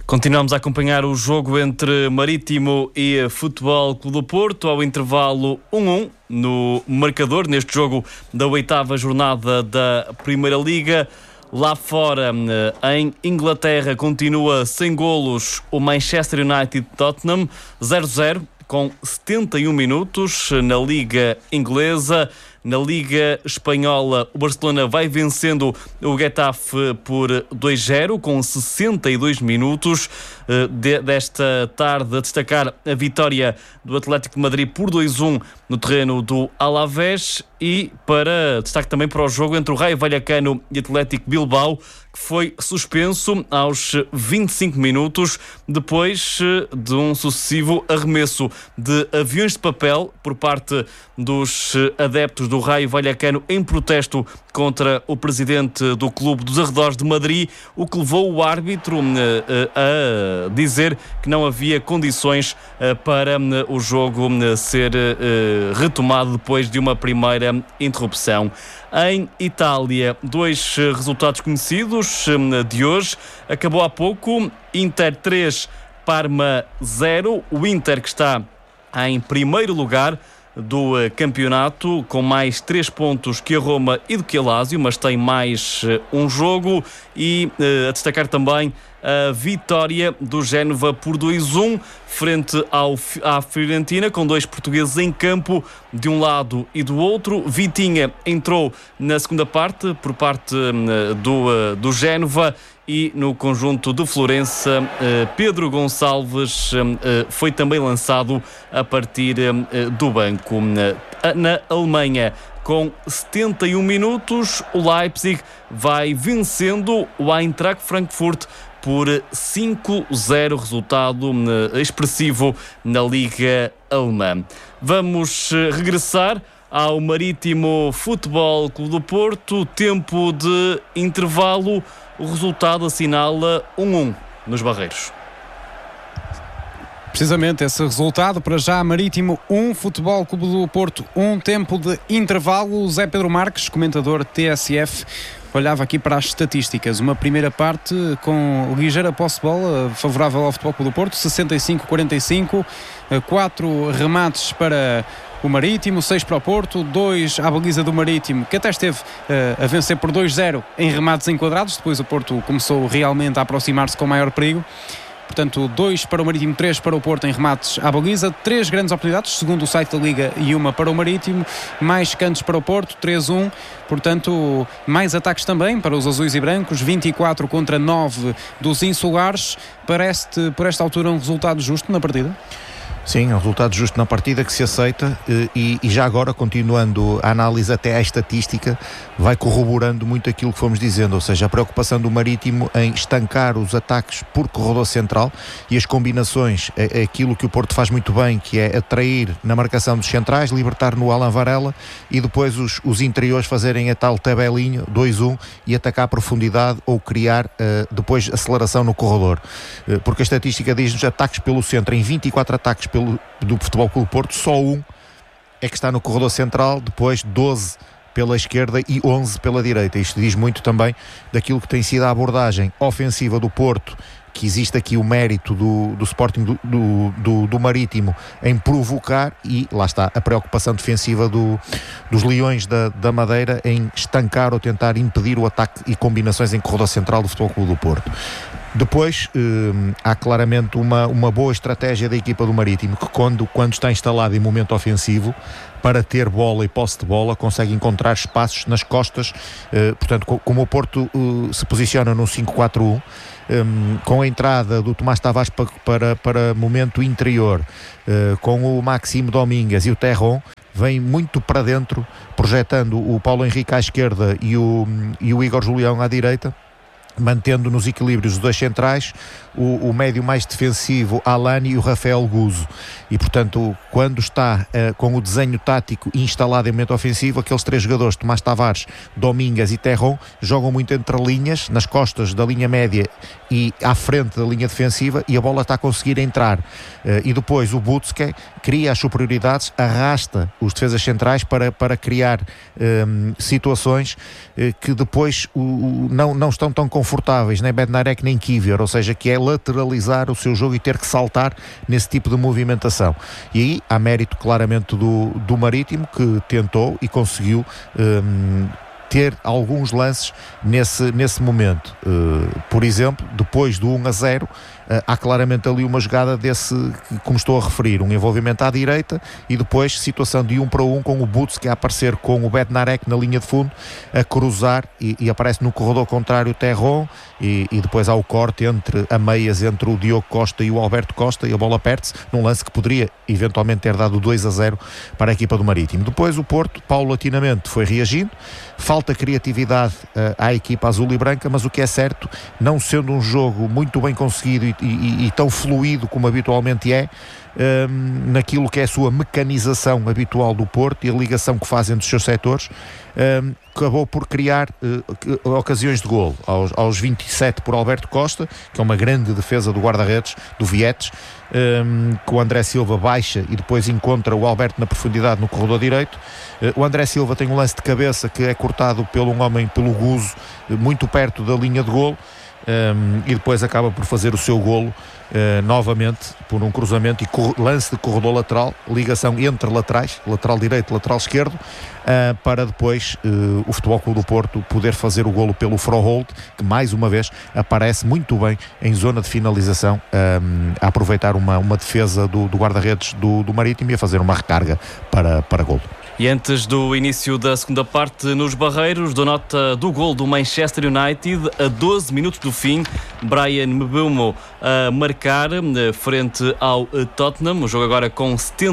Continuamos a acompanhar o jogo entre Marítimo e Futebol Clube do Porto, ao intervalo 1-1 no marcador, neste jogo da 8ª jornada da Primeira Liga. Lá fora, em Inglaterra, continua sem golos o Manchester United-Tottenham, 0-0, com 71 minutos na Liga Inglesa. Na Liga Espanhola, o Barcelona vai vencendo o Getafe por 2-0, com 62 minutos. Desta tarde, a destacar a vitória do Atlético de Madrid por 2-1 no terreno do Alavés. E para destaque também para o jogo entre o Rayo Vallecano e Atlético Bilbao, que foi suspenso aos 25 minutos, depois de um sucessivo arremesso de aviões de papel por parte dos adeptos do Rayo Vallecano em protesto contra o presidente do clube dos arredores de Madrid, o que levou o árbitro a dizer que não havia condições para o jogo ser retomado depois de uma primeira interrupção. Em Itália, 2 resultados conhecidos de hoje. Acabou há pouco, Inter 3, Parma 0. O Inter, que está em primeiro lugar do campeonato, com mais 3 pontos que a Roma e do que a Lazio, mas tem mais um jogo. E a destacar também a vitória do Génova por 2-1 frente à Fiorentina, com 2 portugueses em campo de um lado e do outro. Vitinha entrou na segunda parte por parte do Génova, e no conjunto de Florença, Pedro Gonçalves foi também lançado a partir do banco. Na Alemanha, com 71 minutos, o Leipzig vai vencendo o Eintracht Frankfurt por 5-0, resultado expressivo na Liga Alemã. Vamos regressar ao Marítimo Futebol Clube do Porto. Tempo de intervalo. O resultado assinala 1-1 nos Barreiros. Precisamente esse resultado, para já Marítimo 1, Futebol Clube do Porto 1, tempo de intervalo. Zé Pedro Marques, comentador TSF, olhava aqui para as estatísticas. Uma primeira parte com ligeira posse de bola favorável ao Futebol Clube do Porto, 65-45, 4 remates para o Marítimo, 6 para o Porto, 2 à baliza do Marítimo, que até esteve a vencer por 2-0 em remates enquadrados. Depois o Porto começou realmente a aproximar-se com maior perigo. Portanto, 2 para o Marítimo, 3 para o Porto em remates à baliza. 3 grandes oportunidades, segundo o site da Liga, e 1 para o Marítimo. Mais cantos para o Porto, 3-1. Portanto, mais ataques também para os azuis e brancos, 24 contra 9 dos insulares. Parece-te, por esta altura, um resultado justo na partida? Sim, é um resultado justo na partida, que se aceita, e já agora, continuando a análise até à estatística, vai corroborando muito aquilo que fomos dizendo, ou seja, a preocupação do Marítimo em estancar os ataques por corredor central, e as combinações, é aquilo que o Porto faz muito bem, que é atrair na marcação dos centrais, libertar no Alan Varela, e depois os interiores fazerem a tal tabelinha 2-1 e atacar a profundidade ou criar depois aceleração no corredor, porque a estatística diz-nos ataques pelo centro. Em 24 ataques do Futebol Clube do Porto, só 1 é que está no corredor central, depois 12 pela esquerda e 11 pela direita. Isto diz muito também daquilo que tem sido a abordagem ofensiva do Porto, que existe aqui o mérito do Sporting do Marítimo em provocar, e lá está a preocupação defensiva dos Leões da Madeira em estancar ou tentar impedir o ataque e combinações em corredor central do Futebol Clube do Porto. Depois há claramente uma boa estratégia da equipa do Marítimo, que quando está instalado em momento ofensivo, para ter bola e posse de bola, consegue encontrar espaços nas costas. Portanto, como o Porto se posiciona no 5-4-1, com a entrada do Tomás Tavares para momento interior, com o Maxime Domingues e o Terron, vem muito para dentro, projetando o Paulo Henrique à esquerda e o Igor Julião à direita, mantendo nos equilíbrios os 2 centrais, o médio mais defensivo Alani e o Rafael Guzo, e portanto quando está com o desenho tático instalado em momento ofensivo, aqueles 3 jogadores, Tomás Tavares, Domingues e Terron, jogam muito entre linhas, nas costas da linha média e à frente da linha defensiva, e a bola está a conseguir entrar, e depois o Butske cria as superioridades, arrasta os defesas centrais para criar situações que depois não estão tão confortáveis confortáveis, nem Bednarek nem Kivior, ou seja, que é lateralizar o seu jogo e ter que saltar nesse tipo de movimentação. E aí há mérito claramente do Marítimo, que tentou e conseguiu ter alguns lances nesse momento. Por exemplo, depois do 1-0, há claramente ali uma jogada desse, como estou a referir, um envolvimento à direita e depois situação de 1-1 com o Butski a aparecer com o Bednarek na linha de fundo, a cruzar e aparece no corredor contrário o Terron e depois há o corte a meias entre o Diogo Costa e o Alberto Costa e a bola perde-se num lance que poderia eventualmente ter dado 2-0 para a equipa do Marítimo. Depois o Porto, paulatinamente, foi reagindo, falta criatividade à equipa azul e branca, mas o que é certo, não sendo um jogo muito bem conseguido e tão fluido como habitualmente é, naquilo que é a sua mecanização habitual do Porto e a ligação que fazem dos seus setores, acabou por criar ocasiões de golo aos 27 por Alberto Costa, que é uma grande defesa do guarda-redes do Vietes, que o André Silva baixa e depois encontra o Alberto na profundidade no corredor direito. O André Silva tem um lance de cabeça que é cortado pelo Guzo, muito perto da linha de golo, e depois acaba por fazer o seu golo novamente por um cruzamento e lance de corredor lateral, ligação entre laterais, lateral direito, lateral esquerdo, para depois o Futebol Clube do Porto poder fazer o golo pelo Froholt, que mais uma vez aparece muito bem em zona de finalização, a aproveitar uma defesa do guarda-redes do Marítimo e a fazer uma recarga para golo. E antes do início da segunda parte nos Barreiros, dou nota do gol do Manchester United a 12 minutos do fim. Brian Mbeumo a marcar frente ao Tottenham. O jogo agora com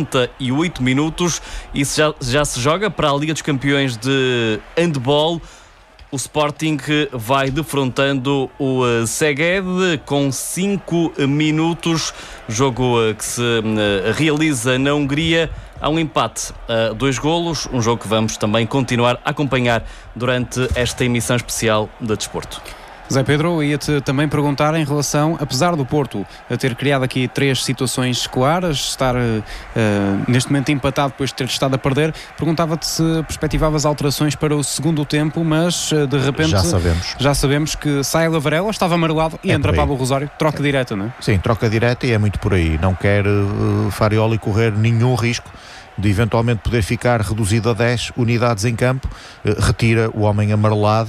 78 minutos. E já se joga para a Liga dos Campeões de Handball. O Sporting vai defrontando o Szeged com 5 minutos. Jogo que se realiza na Hungria. Há um empate a 2 golos, um jogo que vamos também continuar a acompanhar durante esta emissão especial da Desporto. Zé Pedro, ia-te também perguntar em relação, apesar do Porto a ter criado aqui 3 situações claras, estar neste momento empatado depois de ter estado a perder, perguntava-te se perspectivavas alterações para o segundo tempo, mas de repente já sabemos que sai a Varela, estava amarelado e entra Pablo Rosário, troca direta, não é? Sim, troca direta e é muito por aí. Não quer Farioli correr nenhum risco de eventualmente poder ficar reduzido a 10 unidades em campo, retira o homem amarelado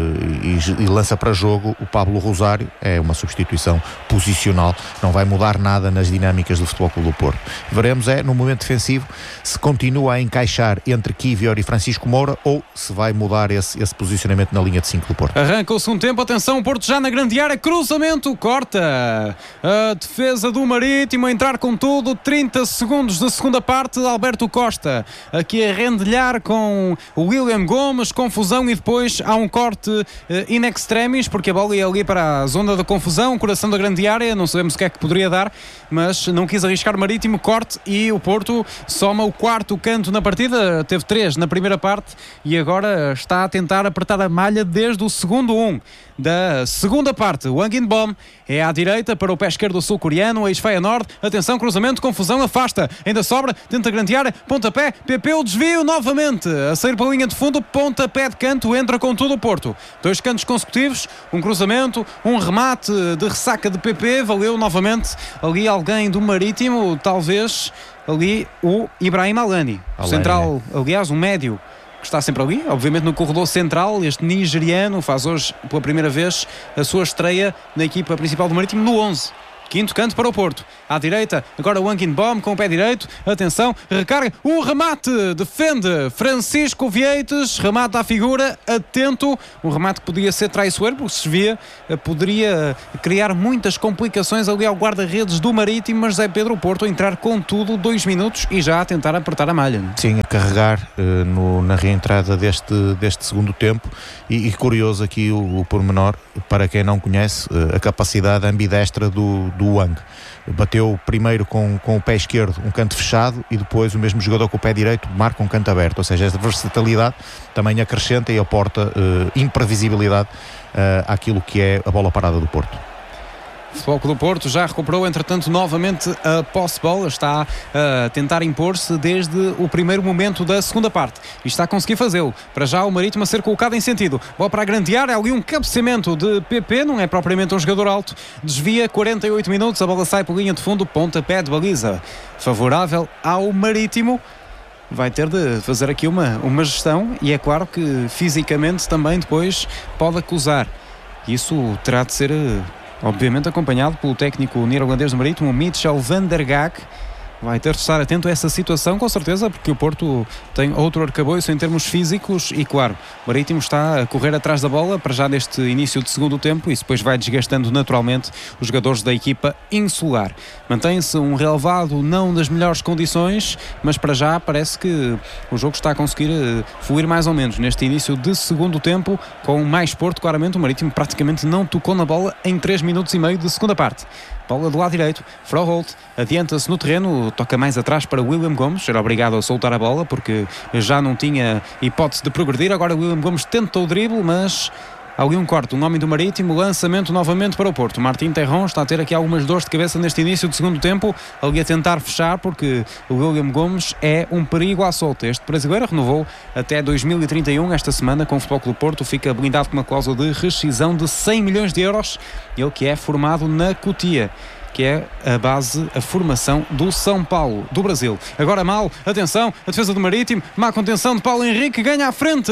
e lança para jogo o Pablo Rosário. É uma substituição posicional, não vai mudar nada nas dinâmicas do Futebol Clube do Porto. Veremos no momento defensivo se continua a encaixar entre Kivior e Francisco Moura ou se vai mudar esse posicionamento na linha de 5 do Porto. Arranca o segundo tempo, atenção, o Porto já na grande área, cruzamento, corta a defesa do Marítimo a entrar com tudo, 30 segundos da segunda parte. Alberto Costa aqui a rendilhar com o William Gomes, confusão e depois há um corte in extremis, porque a bola ia ali para a zona da confusão, coração da grande área, não sabemos o que é que poderia dar, mas não quis arriscar o Marítimo, corte, e o Porto soma o 4º canto na partida, teve 3 na primeira parte e agora está a tentar apertar a malha desde o segundo 1 da segunda parte. O Wang In-bom é à direita para o pé esquerdo do sul-coreano, ex-Feyenoord, atenção, cruzamento, confusão, afasta, ainda sobra, tenta grandear, pontapé, PP, o desvio novamente, a sair para a linha de fundo, pontapé de canto, entra com tudo o Porto. 2 cantos consecutivos, um cruzamento, um remate de ressaca de PP, valeu novamente ali alguém do Marítimo, talvez ali o Ibrahim Alani, central, aliás, um médio, que está sempre ali, obviamente no corredor central. Este nigeriano faz hoje pela primeira vez a sua estreia na equipa principal do Marítimo no 11. 5º canto para o Porto, à direita agora o Wang In-bom com o pé direito, atenção, recarga, o remate, defende Francisco Vieites, remate à figura, atento, um remate que podia ser traiçoeiro, porque se via, poderia criar muitas complicações ali ao guarda-redes do Marítimo, mas Zé Pedro, o Porto a entrar com tudo, 2 minutos e já a tentar apertar a malha. Sim, a carregar na reentrada deste segundo tempo e curioso aqui o pormenor, para quem não conhece, a capacidade ambidestra do Wang. Bateu primeiro com o pé esquerdo um canto fechado e depois o mesmo jogador com o pé direito marca um canto aberto, ou seja, esta versatilidade também acrescenta e aporta imprevisibilidade àquilo que é a bola parada do Porto. Futebol Clube do Porto já recuperou, entretanto, novamente a posse de bola. Está a tentar impor-se desde o primeiro momento da segunda parte e está a conseguir fazê-lo. Para já o Marítimo a ser colocado em sentido. Bola para a grande área, ali um cabeceamento de PP, não é propriamente um jogador alto. Desvia, 48 minutos, a bola sai por linha de fundo, pontapé de baliza favorável ao Marítimo. Vai ter de fazer aqui uma gestão e é claro que fisicamente também depois pode acusar. Isso terá de ser obviamente acompanhado pelo técnico neerlandês do Marítimo, Mitchell van der Gaag. Vai ter de estar atento a essa situação, com certeza, porque o Porto tem outro arcabouço em termos físicos e, claro, o Marítimo está a correr atrás da bola para já neste início de segundo tempo e depois vai desgastando naturalmente os jogadores da equipa insular. Mantém-se um relevado não das melhores condições, mas para já parece que o jogo está a conseguir fluir mais ou menos neste início de segundo tempo, com mais Porto. Claramente o Marítimo praticamente não tocou na bola em 3 minutos e meio de segunda parte. Bola do lado direito, Froholt adianta-se no terreno, toca mais atrás para William Gomes, era obrigado a soltar a bola porque já não tinha hipótese de progredir. Agora William Gomes tenta o drible, mas ali um corte, um homem do Marítimo, lançamento novamente para o Porto. Martim Terron está a ter aqui algumas dores de cabeça neste início de segundo tempo, ali a tentar fechar, porque o William Gomes é um perigo à solta. Este brasileiro renovou até 2031, esta semana com o Futebol Clube do Porto, fica blindado com uma cláusula de rescisão de 100 milhões de euros, ele que é formado na Cotia, que é a base, a formação do São Paulo, do Brasil. Agora mal, atenção, a defesa do Marítimo, má contenção de Paulo Henrique, ganha à frente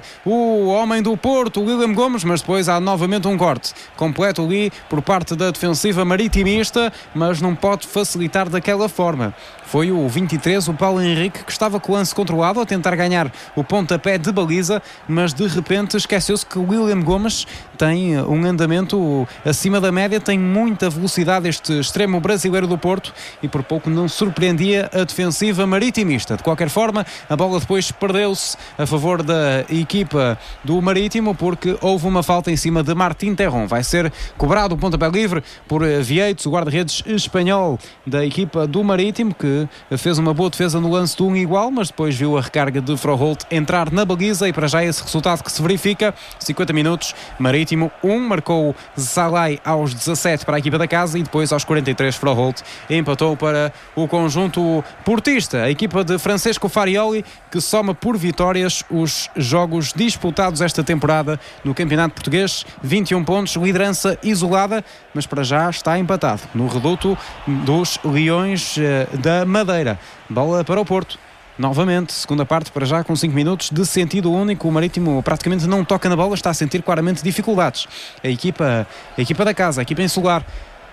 o homem do Porto, o William Gomes, mas depois há novamente um corte completo ali por parte da defensiva maritimista, mas não pode facilitar daquela forma. Foi o 23, o Paulo Henrique, que estava com o lance controlado a tentar ganhar o pontapé de baliza, mas de repente esqueceu-se que o William Gomes tem um andamento acima da média, tem muita velocidade, este extremo brasileiro do Porto, e por pouco não surpreendia a defensiva maritimista. De qualquer forma, a bola depois perdeu-se a favor da equipa do Marítimo, porque houve uma falta em cima de Martim Terron. Vai ser cobrado o pontapé livre por Vieites, o guarda-redes espanhol da equipa do Marítimo, que fez uma boa defesa no lance do 1 igual, mas depois viu a recarga de Froholt entrar na baliza e para já esse resultado que se verifica. 50 minutos, Marítimo 1, marcou Zalai aos 17 para a equipa da casa e depois aos 43 Froholt empatou para o conjunto portista. A equipa de Francesco Farioli, que soma por vitórias os jogos disputados esta temporada no Campeonato Português, 21 pontos, liderança isolada, mas para já está empatado no reduto dos Leões da Madeira. Bola para o Porto. Novamente, segunda parte para já com 5 minutos de sentido único. O Marítimo praticamente não toca na bola, está a sentir claramente dificuldades. A equipa da casa, a equipa insular.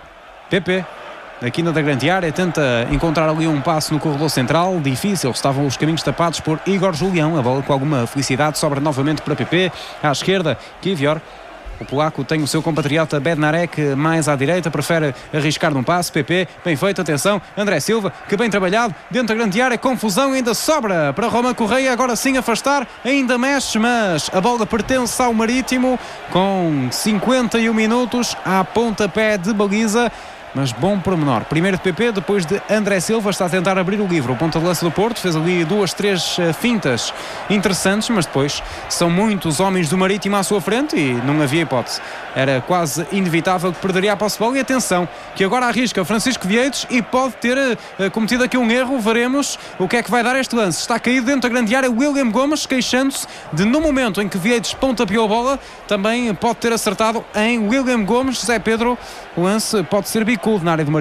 PP, aqui na da grande área, tenta encontrar ali um passo no corredor central, difícil, estavam os caminhos tapados por Igor Julião. A bola com alguma felicidade sobra novamente para PP, à esquerda, Kivior. O polaco tem o seu compatriota Bednarek mais à direita, prefere arriscar num passe. PP, bem feito, atenção, André Silva, que bem trabalhado, dentro da grande área, confusão, ainda sobra para Roman Correia, agora sim afastar, ainda mexe, mas a bola pertence ao Marítimo, com 51 minutos, à pontapé de baliza. Mas bom pormenor, primeiro de PP, depois de André Silva, está a tentar abrir o livro. O ponta de lança do Porto fez ali 2, 3 fintas interessantes, mas depois são muitos homens do Marítimo à sua frente e não havia hipótese. Era quase inevitável que perderia a posse de bola. E atenção, que agora arrisca Francisco Vieites e pode ter cometido aqui um erro. Veremos o que é que vai dar este lance. Está caído dentro da grande área William Gomes, queixando-se de, no momento em que Vieites pontapeou a bola, também pode ter acertado em William Gomes. Zé Pedro, o lance pode ser bicudo na área do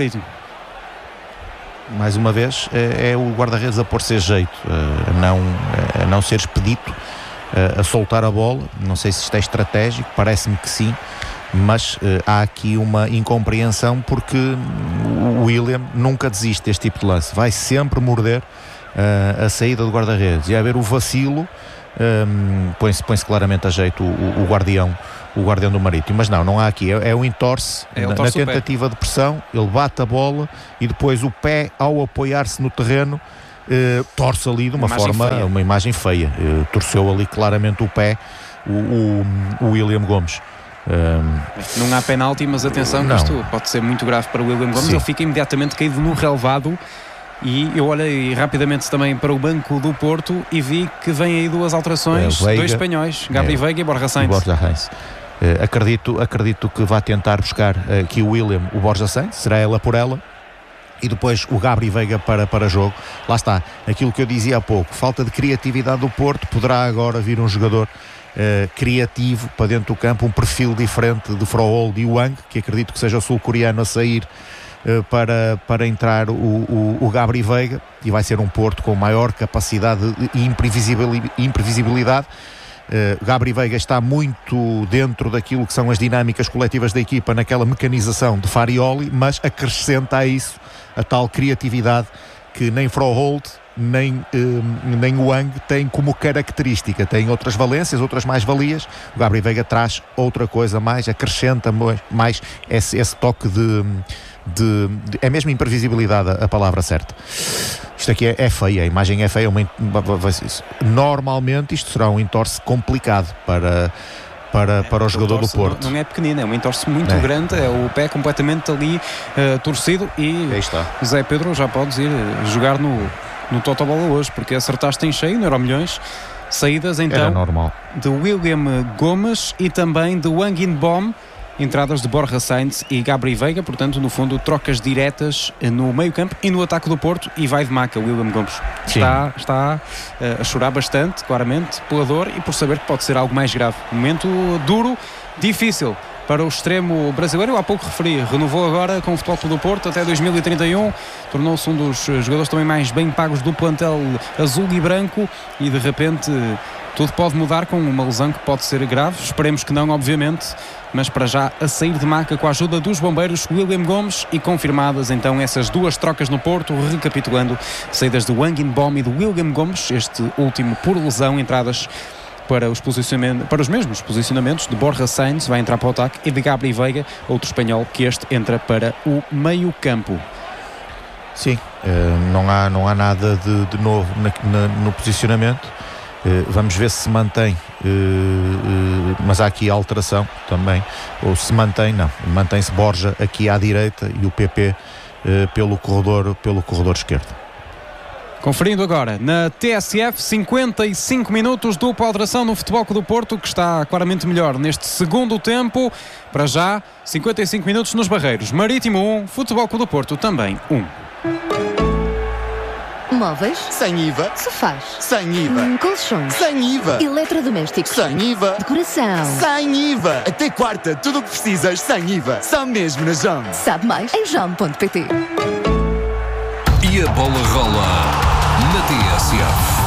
mais uma vez é o guarda-redes a pôr-se a jeito, a não ser expedito, a soltar a bola. Não sei se isto é estratégico, parece-me que sim, mas há aqui uma incompreensão, porque o William nunca desiste deste tipo de lance, vai sempre morder a saída do guarda-redes, e a ver o vacilo, põe-se claramente a jeito o guardião do Marítimo. Mas não há aqui, é o entorce, na tentativa de pressão, ele bate a bola e depois o pé, ao apoiar-se no terreno, torce ali de uma imagem feia, torceu ali claramente o pé o William Gomes. Não há penalti, mas atenção, que isto pode ser muito grave para o William Gomes. Sim. Ele fica imediatamente caído no relevado. E eu olhei rapidamente também para o banco do Porto e vi que vem aí 2 alterações, Veiga, 2 espanhóis, Gabri Veiga e Borja Sainz. Acredito que vai tentar buscar aqui o William, o Borja Sainz, será ela por ela, e depois o Gabri Veiga para jogo. Lá está, aquilo que eu dizia há pouco, falta de criatividade do Porto. Poderá agora vir um jogador criativo para dentro do campo, um perfil diferente de Froholt e Wang, que acredito que seja o sul-coreano a sair para entrar o Gabri Veiga, e vai ser um Porto com maior capacidade e imprevisibilidade. Gabri Veiga está muito dentro daquilo que são as dinâmicas coletivas da equipa, naquela mecanização de Farioli, mas acrescenta a isso a tal criatividade que nem Froholt nem Wang tem como característica. Tem outras valências, outras mais-valias. O Gabri Veiga traz outra coisa mais, acrescenta mais esse toque de é mesmo imprevisibilidade a palavra certa. Isto aqui é feio, a imagem é feia. Normalmente isto será um entorce complicado para o jogador do Porto. Não é pequenino, é um entorce muito grande, é o pé completamente ali torcido, e Zé Pedro, já podes ir jogar no Totobola hoje, porque acertaste em cheio no Euromilhões. Saídas então de William Gomes e também de Wang In-bom, entradas de Borja Sainz e Gabri Veiga, portanto, no fundo, trocas diretas no meio-campo e no ataque do Porto, e vai de maca William Gomes. Está a chorar bastante, claramente, pela dor e por saber que pode ser algo mais grave. Momento duro, difícil para o extremo brasileiro. Eu há pouco referi, renovou agora com o Futebol Clube do Porto até 2031, tornou-se um dos jogadores também mais bem pagos do plantel azul e branco, e de repente tudo pode mudar com uma lesão que pode ser grave. Esperemos que não, obviamente, mas para já a sair de maca com a ajuda dos bombeiros William Gomes, e confirmadas então essas duas trocas no Porto. Recapitulando, saídas de Wang In-bom e de William Gomes, este último por lesão, entradas para os mesmos posicionamentos de Borja Sainz, vai entrar para o ataque, e de Gabri Veiga, outro espanhol, que este entra para o meio campo. Sim, não há nada de novo no posicionamento. Vamos ver se mantém, mas há aqui a alteração também, ou se mantém-se Borja aqui à direita e o PP pelo corredor esquerdo. Conferindo agora na TSF, 55 minutos dupla alteração no Futebol Clube do Porto, que está claramente melhor neste segundo tempo. Para já, 55 minutos nos Barreiros. Marítimo 1, Futebol Clube do Porto também 1. Móveis? Sem IVA. Sofás? Sem IVA. Colchões? Sem IVA. Eletrodomésticos? Sem IVA. Decoração? Sem IVA. Até quarta, tudo o que precisas sem IVA. Só mesmo na JOM. Sabe mais em JOM.pt. E a bola rola na TSF.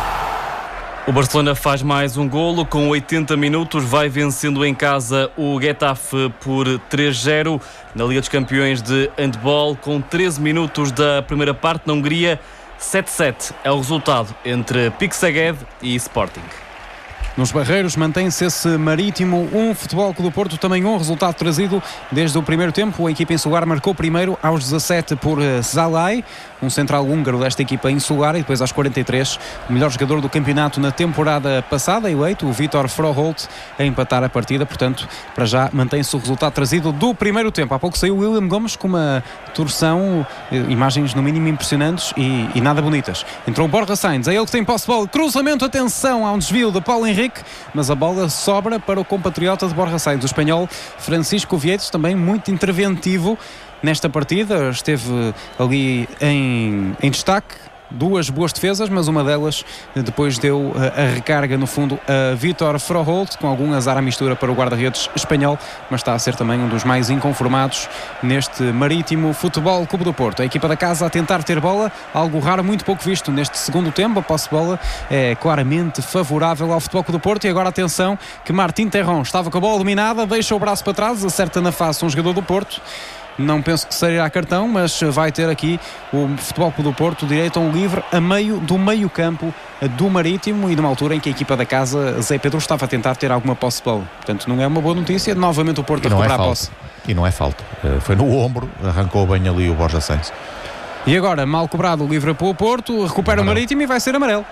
O Barcelona faz mais um golo. Com 80 minutos vai vencendo em casa o Getafe por 3-0 na Liga dos Campeões de Handball. Com 13 minutos da primeira parte, na Hungria, 7-7 é o resultado entre Pique Szeged e Sporting. Nos Barreiros mantém-se esse Marítimo 1, Futebol Clube do Porto também 1, resultado trazido desde o primeiro tempo. A equipa insular marcou primeiro aos 17 por Zalai, um central húngaro desta equipa insular, e depois aos 43 o melhor jogador do campeonato na temporada passada, eleito, o Vítor Froholt, a empatar a partida. Portanto, para já mantém-se o resultado trazido do primeiro tempo. Há pouco saiu o William Gomes com uma torção, imagens no mínimo impressionantes e nada bonitas. Entrou o Borja Sainz, é ele que tem posse de bola, cruzamento, atenção, há um desvio de Paulo Henrique, mas a bola sobra para o compatriota de Borja Sainz, o espanhol Francisco Vietes, também muito interventivo nesta partida, esteve ali em destaque. Duas boas defesas, mas uma delas depois deu a recarga no fundo a Vítor Froholt, com algum azar à mistura para o guarda-redes espanhol, mas está a ser também um dos mais inconformados neste Marítimo Futebol Clube do Porto. A equipa da casa a tentar ter bola, algo raro, muito pouco visto neste segundo tempo. A posse de bola é claramente favorável ao Futebol Clube do Porto, e agora atenção que Martín Terrón estava com a bola dominada, deixa o braço para trás, acerta na face um jogador do Porto. Não penso que seja cartão, mas vai ter aqui o Futebol Clube do Porto direito a um livre a meio do meio campo do Marítimo, e numa altura em que a equipa da casa, Zé Pedro, estava a tentar ter alguma posse de bola. Portanto, não é uma boa notícia. Novamente o Porto a recuperar a posse. E não é falta. Foi no ombro, arrancou bem ali o Borja Sainz. E agora, mal cobrado o livre para o Porto, recupera o Marítimo e vai ser amarelo.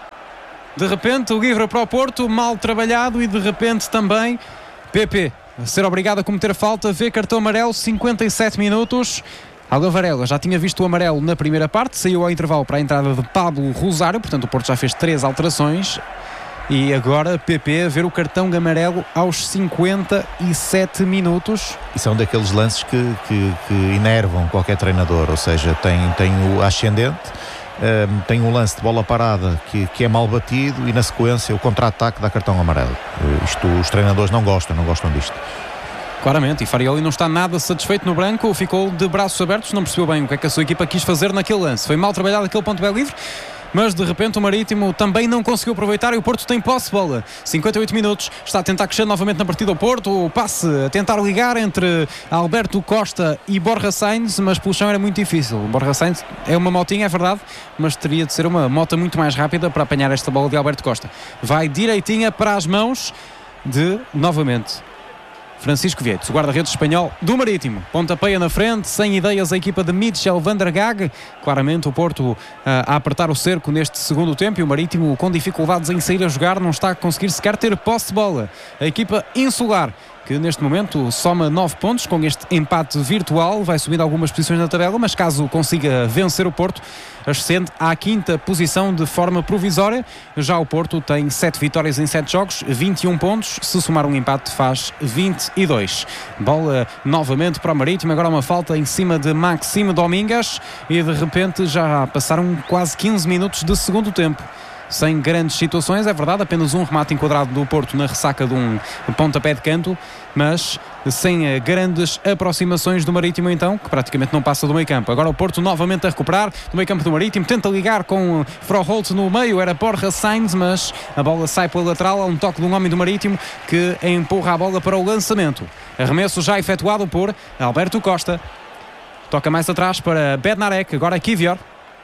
De repente, o livre para o Porto, mal trabalhado, e de repente também PP a ser obrigado a cometer falta, vê cartão amarelo, 57 minutos. Aldo Varela já tinha visto o amarelo na primeira parte, saiu ao intervalo para a entrada de Pablo Rosário, portanto o Porto já fez 3 alterações. E agora PP a ver o cartão amarelo aos 57 minutos. E são daqueles lances que enervam qualquer treinador, ou seja, tem o ascendente, tem um lance de bola parada que é mal batido e na sequência o contra-ataque dá cartão amarelo. Os treinadores não gostam disto. Claramente, e Farioli não está nada satisfeito no branco, ficou de braços abertos, não percebeu bem o que é que a sua equipa quis fazer naquele lance. Foi mal trabalhado aquele pontapé livre, mas de repente o Marítimo também não conseguiu aproveitar e o Porto tem posse de bola. 58 minutos, está a tentar crescer novamente na partida o Porto, o passe a tentar ligar entre Alberto Costa e Borja Sainz, mas pelo chão era muito difícil. Borja Sainz é uma motinha, é verdade, mas teria de ser uma moto muito mais rápida para apanhar esta bola de Alberto Costa. Vai direitinha para as mãos de, novamente, Francisco Vieito, o guarda-redes espanhol do Marítimo. Pontapeia na frente, sem ideias a equipa de Mitchell van der Gaag. Claramente o Porto a apertar o cerco neste segundo tempo e o Marítimo com dificuldades em sair a jogar, não está a conseguir sequer ter posse de bola. A equipa insular, que neste momento soma 9 pontos com este empate virtual, vai subindo algumas posições na tabela, mas caso consiga vencer o Porto, ascende à 5ª posição de forma provisória. Já o Porto tem 7 vitórias em 7 jogos, 21 pontos, se somar um empate faz 22. Bola novamente para o Marítimo, agora uma falta em cima de Maxime Domingues e de repente já passaram quase 15 minutos de segundo tempo. Sem grandes situações, é verdade, apenas um remate enquadrado do Porto na ressaca de um pontapé de canto, mas sem grandes aproximações do Marítimo então, que praticamente não passa do meio campo. Agora o Porto novamente a recuperar do meio campo do Marítimo, tenta ligar com Froholt no meio, era Borja Sainz, mas a bola sai pela lateral, há um toque de um homem do Marítimo que empurra a bola para o lançamento. Arremesso já efetuado por Alberto Costa, toca mais atrás para Bednarek, agora Kivior.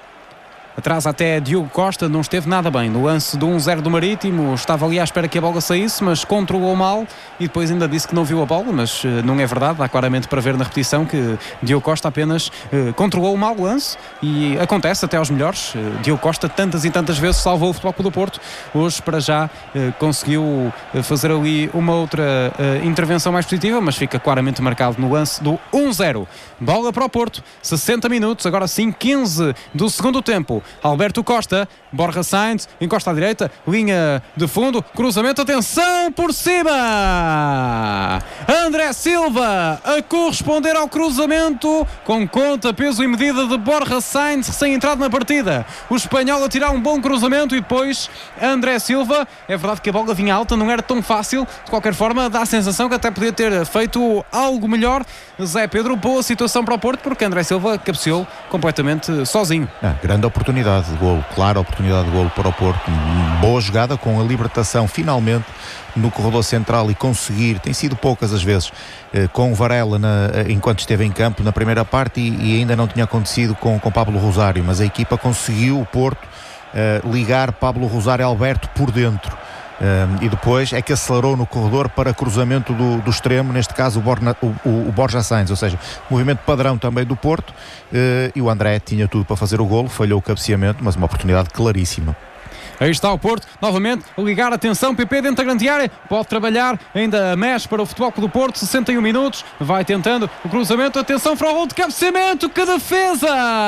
Atrás até Diogo Costa, não esteve nada bem no lance do 1-0 do Marítimo, estava ali à espera que a bola saísse, mas controlou mal e depois ainda disse que não viu a bola, mas não é verdade, dá claramente para ver na repetição que Diogo Costa apenas controlou mal o lance e acontece até aos melhores. Diogo Costa tantas e tantas vezes salvou o Futebol Clube do Porto, hoje para já conseguiu fazer ali uma outra intervenção mais positiva, mas fica claramente marcado no lance do 1-0. Bola para o Porto, 60 minutos, agora sim 15 do segundo tempo. Alberto Costa, Borja Sainz, encosta à direita, linha de fundo, cruzamento, atenção por cima! André Silva a corresponder ao cruzamento com conta, peso e medida de Borja Sainz, recém-entrado na partida. O espanhol a tirar um bom cruzamento e depois André Silva. É verdade que a bola vinha alta, não era tão fácil, de qualquer forma dá a sensação que até podia ter feito algo melhor. Zé Pedro, boa situação para o Porto, porque André Silva cabeceou completamente sozinho. Grande oportunidade de golo, clara oportunidade de golo para o Porto, boa jogada com a libertação finalmente no corredor central e conseguir, tem sido poucas as vezes, com o Varela enquanto esteve em campo na primeira parte e ainda não tinha acontecido com Pablo Rosário, mas a equipa conseguiu, o Porto, ligar Pablo Rosário e Alberto por dentro. E depois é que acelerou no corredor para cruzamento do extremo, neste caso o Borja Sainz, ou seja, movimento padrão também do Porto, e o André tinha tudo para fazer o golo, falhou o cabeceamento, mas uma oportunidade claríssima. Aí está o Porto, novamente, a ligar, atenção, PP dentro da grande área, pode trabalhar, ainda mexe para o Futebol Clube do Porto, 61 minutos, vai tentando o cruzamento, atenção, Froholt, cabeceamento, que defesa!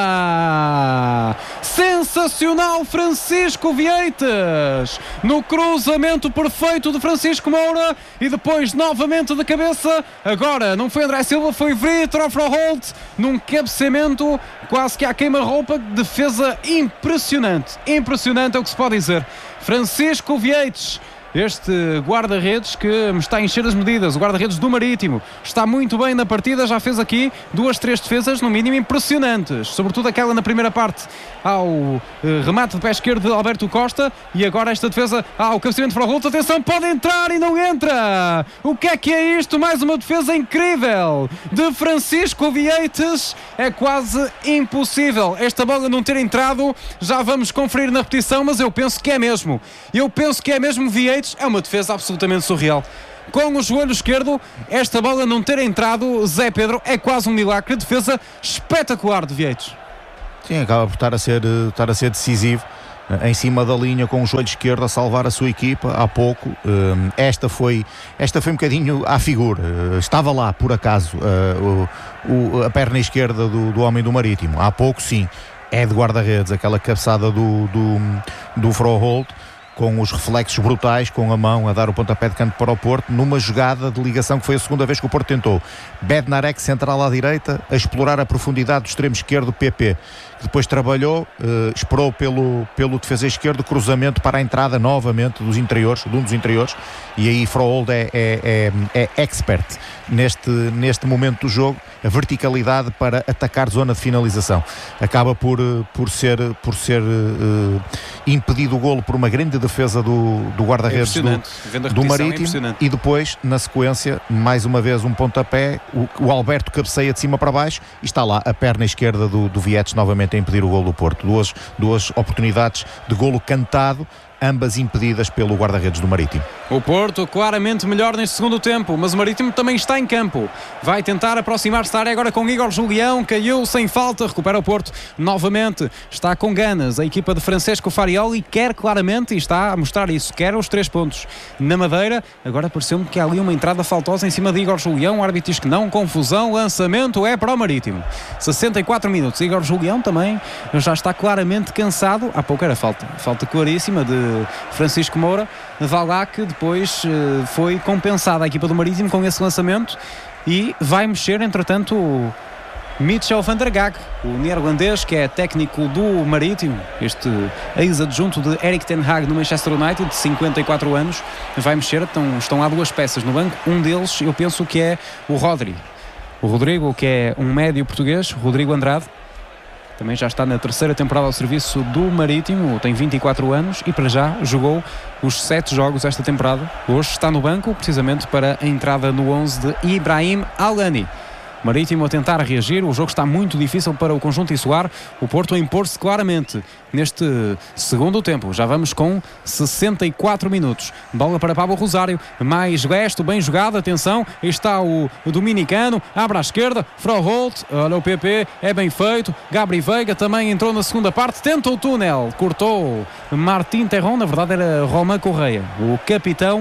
Sensacional, Francisco Vieites, no cruzamento perfeito de Francisco Moura, e depois novamente de cabeça, agora não foi André Silva, foi Vitor Froholt, num cabeceamento quase que à queima-roupa, defesa impressionante é o que se pode dizer. Francisco Vieites, este guarda-redes que me está a encher as medidas, o guarda-redes do Marítimo, está muito bem na partida, já fez aqui 2-3 defesas no mínimo impressionantes, sobretudo aquela na primeira parte ao remate de pé esquerdo de Alberto Costa, e agora esta defesa ao cabeceamento de Froholt, atenção, pode entrar e não entra! O que é isto? Mais uma defesa incrível de Francisco Vieites, é quase impossível esta bola não ter entrado, já vamos conferir na repetição, mas eu penso que é mesmo Vieites, é uma defesa absolutamente surreal. Com o joelho esquerdo, esta bola não ter entrado, Zé Pedro, é quase um milagre. Defesa espetacular de Vieites. Sim, acaba por estar a ser decisivo em cima da linha com o joelho esquerdo a salvar a sua equipa há pouco. Esta foi um bocadinho à figura, estava lá por acaso a perna esquerda do homem do Marítimo, há pouco sim, é de guarda-redes, aquela cabeçada do Froholt. com os reflexos brutais, com a mão a dar o pontapé de canto para o Porto, numa jogada de ligação que foi a segunda vez que o Porto tentou. Bednarek central à direita, a explorar a profundidade do extremo esquerdo PP, que depois trabalhou, esperou pelo defesa esquerdo, cruzamento para a entrada novamente de um dos interiores, e aí Froholt é expert neste momento do jogo, a verticalidade para atacar zona de finalização. Acaba por ser impedido o golo por uma grande defesa do guarda-redes do Marítimo, e depois, na sequência, mais uma vez um pontapé, o Alberto cabeceia de cima para baixo e está lá a perna esquerda do Vietes novamente a impedir o golo do Porto. Duas oportunidades de golo cantado, ambas impedidas pelo guarda-redes do Marítimo. O Porto claramente melhor neste segundo tempo, mas o Marítimo também está em campo. Vai tentar aproximar-se da área agora com Igor Julião, caiu sem falta, recupera o Porto novamente, está com ganas a equipa de Francesco Farioli, quer claramente, e está a mostrar isso, quer os 3 pontos na Madeira. Agora pareceu-me que há ali uma entrada faltosa em cima de Igor Julião, o árbitro diz que não, confusão, lançamento é para o Marítimo. 64 minutos, Igor Julião também já está claramente cansado, há pouco era falta claríssima de Francisco Moura, vai lá que depois foi compensada a equipa do Marítimo com esse lançamento, e vai mexer entretanto o Mitchell van der Gaag, o neerlandês que é técnico do Marítimo, este ex-adjunto de Erik ten Hag no Manchester United, de 54 anos, vai mexer. Estão lá 2 peças no banco, um deles eu penso que é o Rodrigo, que é um médio português, Rodrigo Andrade. Também já está na 3ª temporada ao serviço do Marítimo, tem 24 anos e para já jogou os 7 jogos esta temporada. Hoje está no banco, precisamente para a entrada no 11 de Ibrahim Alani. Marítimo a tentar reagir, o jogo está muito difícil para o conjunto insular, o Porto a impor-se claramente neste segundo tempo. Já vamos com 64 minutos. Bola para Pablo Rosário, mais gesto, bem jogado, atenção, aí está o dominicano, abre à esquerda, Froholt, olha o PP, é bem feito, Gabri Veiga também entrou na segunda parte, tenta o túnel, cortou Martín Terron, na verdade era Romain Correia, o capitão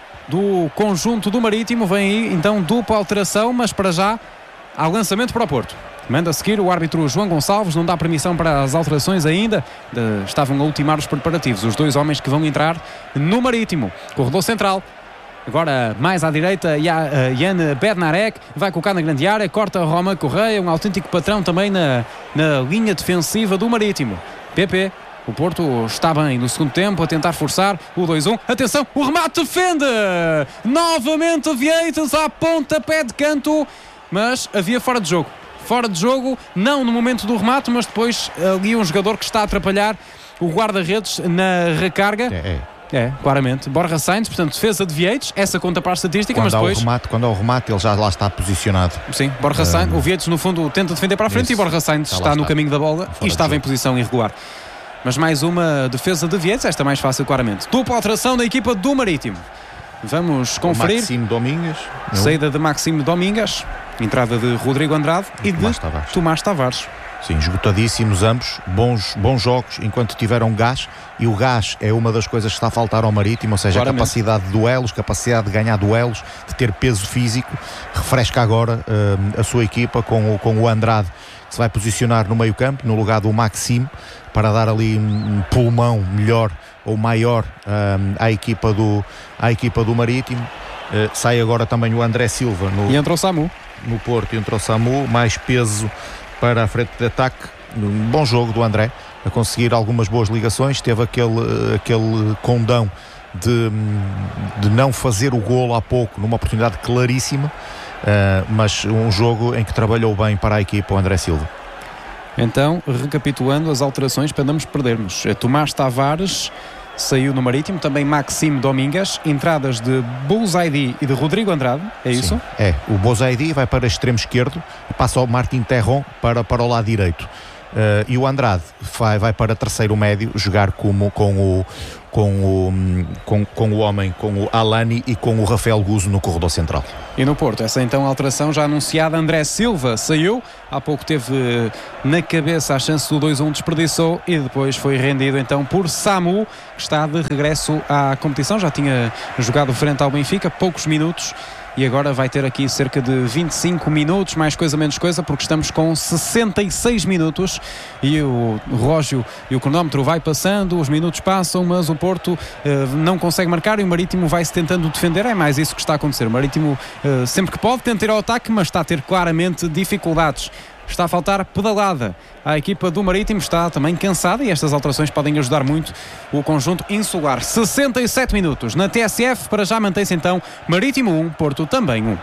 do conjunto do Marítimo. Vem aí então dupla alteração, mas para já há lançamento para o Porto. Manda a seguir o árbitro João Gonçalves, não dá permissão para as alterações ainda. Estavam a ultimar os preparativos, os 2 homens que vão entrar no Marítimo. Corredor central. Agora mais à direita, Jan Bednarek vai colocar na grande área, corta Romain Correia, um autêntico patrão também na linha defensiva do Marítimo. PP. O Porto está bem no segundo tempo a tentar forçar o 2-1. Atenção, o remate defende! Novamente Vietes a pontapé de canto, mas havia fora de jogo. Fora de jogo, não no momento do remate, mas depois ali um jogador que está a atrapalhar o guarda-redes na recarga. Claramente. Borja Sainz, portanto, defesa de Vietes, essa conta para a estatística, mas depois... Quando há o remate, ele já lá está posicionado. Sim, Borja Sainz, o Vietes no fundo tenta defender para a frente, e Borja Sainz está no caminho da bola e estava em posição irregular. Mas mais uma defesa de Vietes, esta mais fácil claramente. Dupla alteração da equipa do Marítimo. Vamos conferir. Maxime Domingues. Saída de Maxime Domingues, entrada de Rodrigo Andrade e de Tomás Tavares. Sim, esgotadíssimos ambos, bons jogos enquanto tiveram gás, e o gás é uma das coisas que está a faltar ao Marítimo, ou seja, claramente. A capacidade de duelos, capacidade de ganhar duelos, de ter peso físico. Refresca agora a sua equipa com o Andrade, que se vai posicionar no meio campo, no lugar do Maxime, para dar ali um pulmão melhor ou maior à equipa do Marítimo. Sai agora também o André Silva e entrou o Samu no Porto, entrou o Samu, mais peso para a frente de ataque. Um bom jogo do André, a conseguir algumas boas ligações, teve aquele condão de não fazer o golo há pouco, numa oportunidade claríssima, mas um jogo em que trabalhou bem para a equipa o André Silva. Então, recapitulando as alterações para não nos perdermos: Tomás Tavares saiu no Marítimo, também Maxime Domingues, entradas de Bouzzaidi e de Rodrigo Andrade, é isso? Sim, é. O Bouzzaidi vai para extremo esquerdo e passa o Martín Terron para o lado direito. E o Andrade vai para terceiro médio, jogar com o homem, com o Alani e com o Rafael Guzo no corredor central. E no Porto, essa então alteração já anunciada, André Silva saiu, há pouco teve na cabeça a chance do 2-1, desperdiçou e depois foi rendido então por Samu, que está de regresso à competição, já tinha jogado frente ao Benfica, poucos minutos, e agora vai ter aqui cerca de 25 minutos, mais coisa menos coisa, porque estamos com 66 minutos e o relógio e o cronómetro vai passando, os minutos passam, mas o Porto não consegue marcar e o Marítimo vai-se tentando defender. É mais isso que está a acontecer. O Marítimo sempre que pode tenta ir ao ataque, mas está a ter claramente dificuldades. Está a faltar pedalada. A equipa do Marítimo está também cansada e estas alterações podem ajudar muito o conjunto insular. 67 minutos na TSF, para já mantém-se então Marítimo 1, Porto também 1.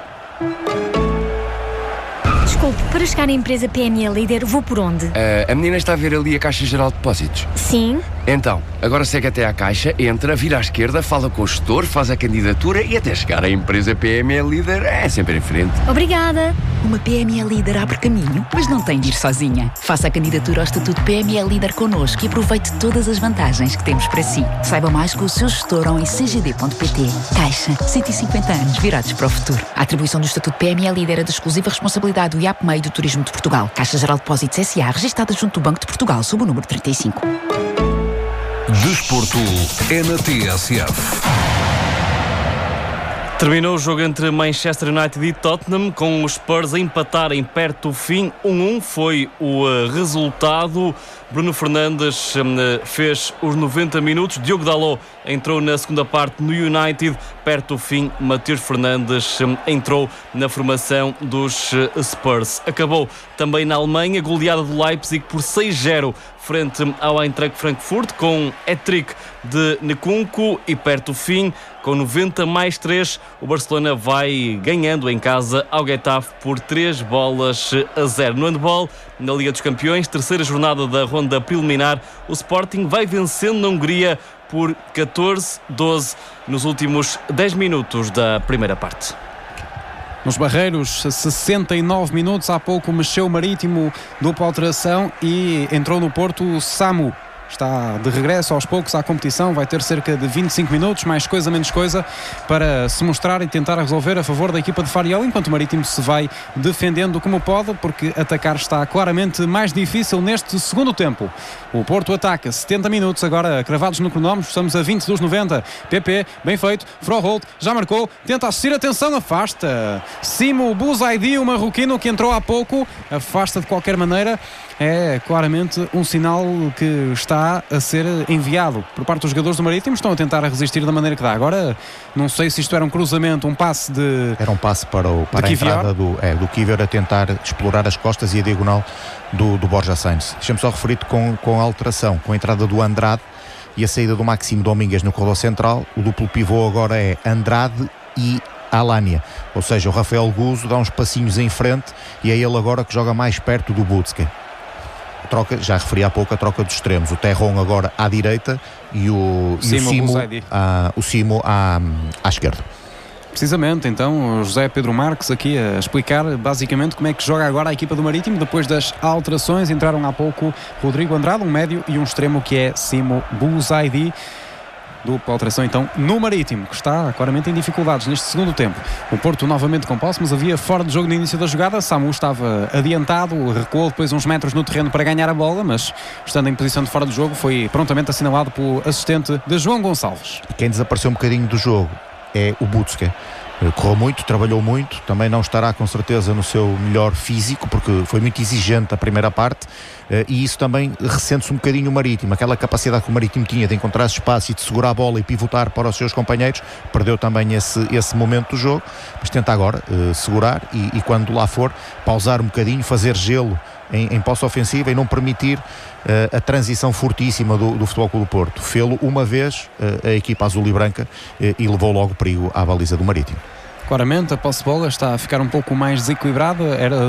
Desculpe, para chegar à empresa PME Líder, vou por onde? A menina está a ver ali a Caixa Geral de Depósitos. Sim. Então, agora segue até à caixa, entra, vira à esquerda, fala com o gestor, faz a candidatura e até chegar à empresa PME Líder é sempre em frente. Obrigada. Uma PME Líder abre caminho, mas não tem de ir sozinha. Faça a candidatura ao Estatuto PME Líder connosco e aproveite todas as vantagens que temos para si. Saiba mais com o seu gestor ou em cgd.pt. Caixa, 150 anos virados para o futuro. A atribuição do Estatuto PME Líder é de exclusiva responsabilidade do IAPMEI do Turismo de Portugal. Caixa Geral de Depósitos S.A., registada junto do Banco de Portugal, sob o número 35. Desporto é na TSF. Terminou o jogo entre Manchester United e Tottenham, com os Spurs a empatarem perto do fim. 1-1 foi o resultado. Bruno Fernandes fez os 90 minutos. Diogo Dalot entrou na segunda parte no United. Perto do fim, Matheus Fernandes entrou na formação dos Spurs. Acabou também na Alemanha, goleada do Leipzig por 6-0 frente ao Eintracht Frankfurt, com hat-trick de Nkunku, e perto do fim, com 90+3, o Barcelona vai ganhando em casa ao Getafe por 3-0. No handball, na Liga dos Campeões, terceira jornada da ronda preliminar, o Sporting vai vencendo na Hungria por 14-12 nos últimos 10 minutos da primeira parte. Nos Barreiros, 69 minutos, há pouco mexeu o Marítimo, dupla alteração, e entrou no Porto o Samu. Está de regresso aos poucos à competição, vai ter cerca de 25 minutos, mais coisa menos coisa, para se mostrar e tentar resolver a favor da equipa de Fariol, enquanto o Marítimo se vai defendendo como pode, porque atacar está claramente mais difícil neste segundo tempo. O Porto ataca, 70 minutos agora cravados no cronómetro, estamos a 20 dos 90. PP, bem feito, Froholt já marcou, tenta assistir, atenção, afasta. Simo Bouzaidi, o marroquino que entrou há pouco, afasta de qualquer maneira. É claramente um sinal que está a ser enviado por parte dos jogadores do Marítimo. Estão a tentar resistir da maneira que dá. Agora, não sei se isto era um cruzamento, um passe de... Era um passe para a entrada do Kivior a tentar explorar as costas e a diagonal do Borja Sainz. Deixa-me só referir-te com a alteração, com a entrada do Andrade e a saída do Máximo Domingues no corredor central. O duplo pivô agora é Andrade e Alania, ou seja, o Rafael Guzo dá uns passinhos em frente e é ele agora que joga mais perto do Butzke. Troca, já referi há pouco a troca dos extremos, o Terron agora à direita e o Simo à esquerda. Precisamente, então, o José Pedro Marques aqui a explicar basicamente como é que joga agora a equipa do Marítimo depois das alterações. Entraram há pouco Rodrigo Andrade, um médio, e um extremo que é Simo Bouzaidi. Dupla alteração então no Marítimo, que está claramente em dificuldades neste segundo tempo. O Porto novamente com posse, mas havia fora de jogo no início da jogada. Samu estava adiantado, recuou depois uns metros no terreno para ganhar a bola, mas estando em posição de fora de jogo foi prontamente assinalado pelo assistente de João Gonçalves. Quem desapareceu um bocadinho do jogo é o Butzke. Correu muito, trabalhou muito, também não estará com certeza no seu melhor físico, porque foi muito exigente a primeira parte, e isso também ressente-se um bocadinho o Marítimo. Aquela capacidade que o Marítimo tinha de encontrar espaço e de segurar a bola e pivotar para os seus companheiros, perdeu também esse momento do jogo, mas tenta agora segurar e quando lá for, pausar um bocadinho, fazer gelo em posse ofensiva e não permitir a transição fortíssima do Futebol Clube do Porto. Fê-lo uma vez a equipa azul e branca e levou logo perigo à baliza do Marítimo. Claramente a posse de bola está a ficar um pouco mais desequilibrada, era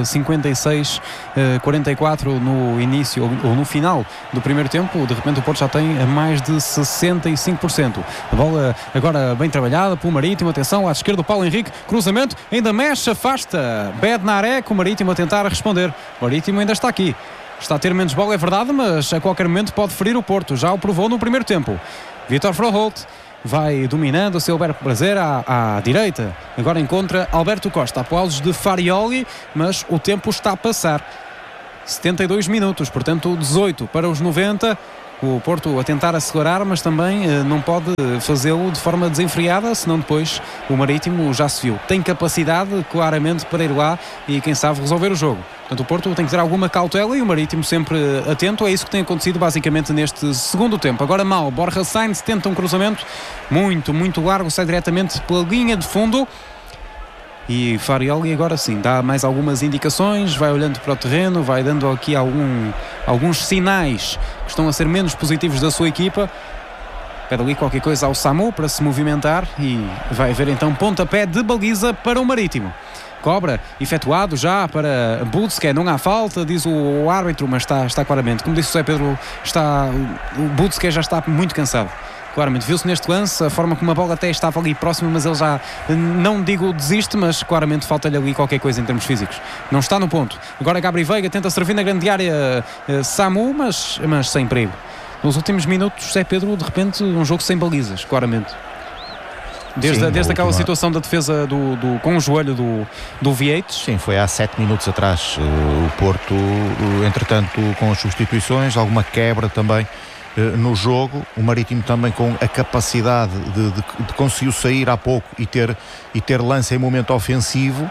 56-44 no início ou no final do primeiro tempo, de repente o Porto já tem mais de 65%. A bola agora bem trabalhada pelo Marítimo, atenção à esquerda o Paulo Henrique, cruzamento, ainda mexe, afasta Bednaré, com o Marítimo a tentar responder. O Marítimo ainda está aqui, está a ter menos bola, é verdade, mas a qualquer momento pode ferir o Porto, já o provou no primeiro tempo. Vítor Froholt vai dominando o seu Alberto Prazer à direita. Agora encontra Alberto Costa. Aplausos de Farioli, mas o tempo está a passar. 72 minutos, portanto 18 para os 90. o Porto a tentar acelerar, mas também não pode fazê-lo de forma desenfreada, senão depois o Marítimo já se viu. Tem capacidade claramente para ir lá e quem sabe resolver o jogo. Portanto, o Porto tem que ter alguma cautela e o Marítimo sempre atento. É isso que tem acontecido basicamente neste segundo tempo. Agora mal, Borja Sainz tenta um cruzamento muito largo, sai diretamente pela linha de fundo. E Farioli agora sim dá mais algumas indicações, vai olhando para o terreno, vai dando aqui alguns sinais que estão a ser menos positivos da sua equipa. Pede ali qualquer coisa ao Samu para se movimentar e vai haver então pontapé de baliza para o Marítimo. Cobra efetuado já para Butzke, não há falta, diz o árbitro, mas está claramente, como disse o Zé Pedro, o Butzke já está muito cansado. Claramente, viu-se neste lance a forma como a bola até estava ali próxima, mas ele já, não digo desiste, mas claramente falta-lhe ali qualquer coisa em termos físicos. Não está no ponto. Agora Gabri Veiga tenta servir na grande área Samu, mas sem perigo. Nos últimos minutos, Zé Pedro, de repente, um jogo sem balizas, claramente. Desde aquela situação da defesa com o joelho do Vieites. Sim, foi há 7 minutos atrás. O Porto, entretanto, com as substituições, alguma quebra também no jogo. O Marítimo também com a capacidade de conseguir sair há pouco e ter lance em momento ofensivo.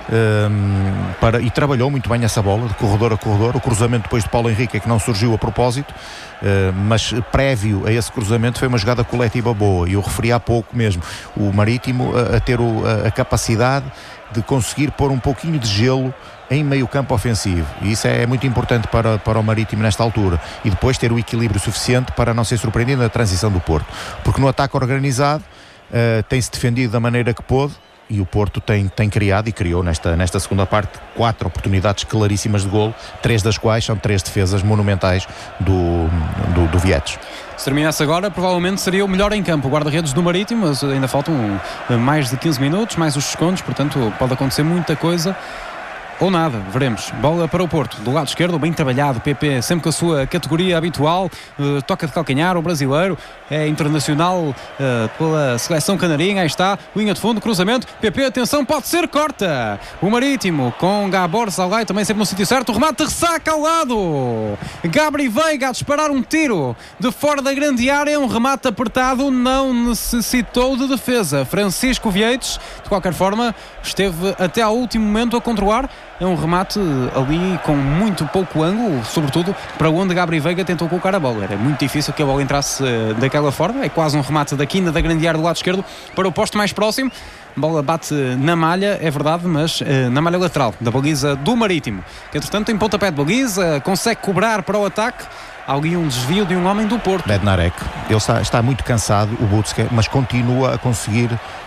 E trabalhou muito bem essa bola de corredor a corredor. O cruzamento depois de Paulo Henrique é que não surgiu a propósito, mas prévio a esse cruzamento foi uma jogada coletiva boa, e eu referi há pouco mesmo o Marítimo a ter a capacidade de conseguir pôr um pouquinho de gelo em meio campo ofensivo, e isso é muito importante para o Marítimo nesta altura, e depois ter o equilíbrio suficiente para não ser surpreendido na transição do Porto, porque no ataque organizado tem-se defendido da maneira que pôde. E o Porto tem criado e criou nesta segunda parte 4 oportunidades claríssimas de golo, 3 das quais são 3 defesas monumentais do Vieites. Se terminasse agora, provavelmente seria o melhor em campo, o guarda-redes do Marítimo, mas ainda faltam mais de 15 minutos, mais os descontos, portanto pode acontecer muita coisa. Ou nada, veremos. Bola para o Porto, do lado esquerdo, bem trabalhado, PP, sempre com a sua categoria habitual, toca de calcanhar, o brasileiro, é internacional pela seleção canarinha, aí está, linha de fundo, cruzamento, PP, atenção, pode ser, corta! O Marítimo, com Gabor Zalai, também sempre no sítio certo, o remate ressaca ao lado! Gabri Veiga a disparar um tiro de fora da grande área, um remate apertado, não necessitou de defesa. Francisco Vieites, de qualquer forma, esteve até ao último momento a controlar. É um remate ali com muito pouco ângulo, sobretudo para onde Gabri Veiga tentou colocar a bola. Era muito difícil que a bola entrasse daquela forma. É quase um remate da quina da grande área do lado esquerdo para o posto mais próximo. A bola bate na malha, é verdade, mas na malha lateral da baliza do Marítimo, que entretanto tem pontapé de baliza, consegue cobrar para o ataque. Há ali um desvio de um homem do Porto. Bednarek, ele está muito cansado, o Butzke, mas continua a conseguir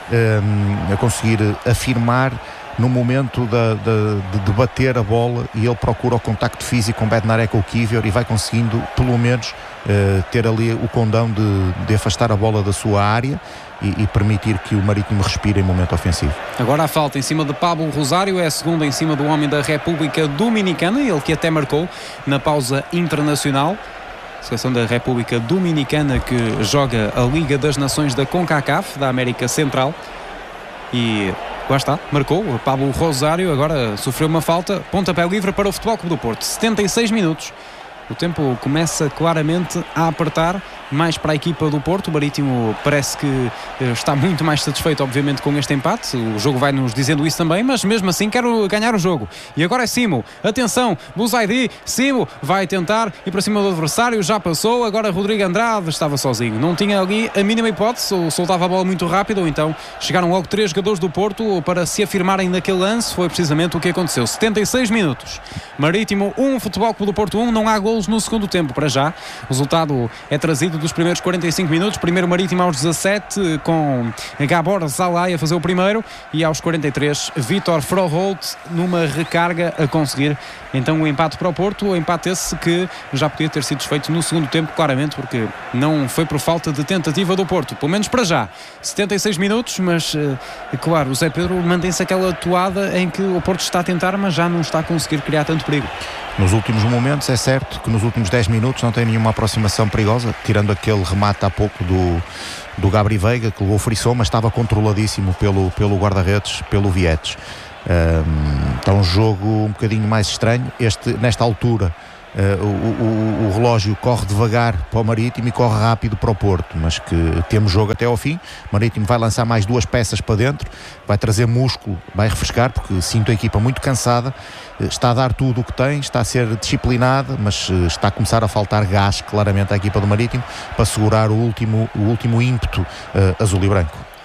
afirmar no momento de bater a bola, e ele procura o contacto físico com Bednarek ou Kivior e vai conseguindo pelo menos ter ali o condão de afastar a bola da sua área e permitir que o Marítimo respire em momento ofensivo. Agora a falta em cima de Pablo Rosário, é a segunda em cima do homem da República Dominicana, ele que até marcou na pausa internacional. Seleção da República Dominicana que joga a Liga das Nações da CONCACAF, da América Central. E lá está, marcou o Pablo Rosário, agora sofreu uma falta, pontapé livre para o Futebol Clube do Porto. 76 minutos. O tempo começa claramente a apertar mais para a equipa do Porto. O Marítimo parece que está muito mais satisfeito, obviamente, com este empate. O jogo vai nos dizendo isso também, mas mesmo assim quero ganhar o jogo. E agora é Simo. Atenção, Buzaidi, Simo vai tentar ir para cima do adversário, já passou. Agora Rodrigo Andrade estava sozinho. Não tinha ali a mínima hipótese, ou soltava a bola muito rápido, ou então chegaram logo 3 jogadores do Porto para se afirmarem naquele lance. Foi precisamente o que aconteceu. 76 minutos. Marítimo 1, Futebol Clube do Porto 1. Não há golos no segundo tempo para já. O resultado é trazido dos primeiros 45 minutos. Primeiro Marítimo aos 17, com Gabor Zalai a fazer o primeiro, e aos 43 Vitor Froholt numa recarga a conseguir então o empate para o Porto. O empate esse que já podia ter sido feito no segundo tempo, claramente, porque não foi por falta de tentativa do Porto, pelo menos para já. 76 minutos, mas claro, o Zé Pedro mantém-se aquela toada em que o Porto está a tentar, mas já não está a conseguir criar tanto perigo. Nos últimos momentos, é certo que nos últimos 10 minutos não tem nenhuma aproximação perigosa, tirando aquele remate há pouco do Gabri Veiga, que levou frição, mas estava controladíssimo pelo guarda-redes, pelo Vieites. Está um jogo um bocadinho mais estranho. Nesta altura, o relógio corre devagar para o Marítimo e corre rápido para o Porto, mas que temos jogo até ao fim. O Marítimo vai lançar mais 2 peças para dentro, vai trazer músculo, vai refrescar, porque sinto a equipa muito cansada, está a dar tudo o que tem, está a ser disciplinada, mas está a começar a faltar gás claramente à equipa do Marítimo para segurar o último ímpeto azul e branco.